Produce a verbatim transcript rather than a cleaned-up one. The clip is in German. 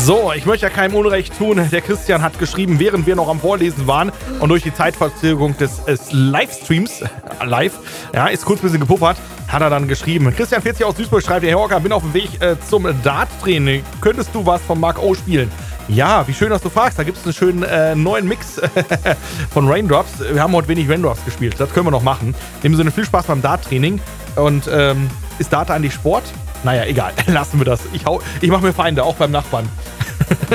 So, ich möchte ja keinem Unrecht tun. Der Christian hat geschrieben, während wir noch am Vorlesen waren und durch die Zeitverzögerung des, des Livestreams, äh, live, ja, ist kurz ein bisschen gepuppert, hat er dann geschrieben. Christian vierzig aus Duisburg schreibt, Herr Horker, bin auf dem Weg äh, zum Dart-Training. Könntest du was von Mark O spielen? Ja, wie schön, dass du fragst. Da gibt es einen schönen äh, neuen Mix von Raindrops. Wir haben heute wenig Raindrops gespielt. Das können wir noch machen. In dem Sinne viel Spaß beim Dart-Training. Und ähm, ist Dart eigentlich Sport? Naja, egal. Lassen wir das. Ich, hau, ich mache mir Feinde, auch beim Nachbarn.